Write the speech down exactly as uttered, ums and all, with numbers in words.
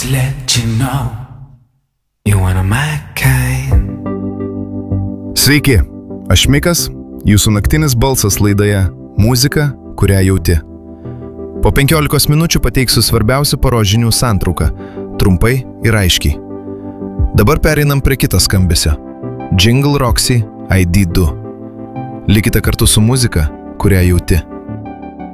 to let you know you're one of my kind. Sveiki, aš Mikas, jūsų naktinis balsas laidoje Muzika, kurią jauti. Po penkiolikos minučių pateiksiu svarbiausių paros žinių santrauką, trumpai ir aiškiai. Dabar pereinam prie kito skambesio. Jingle Roxy I D du. Likite kartu su muzika, kurią jauti.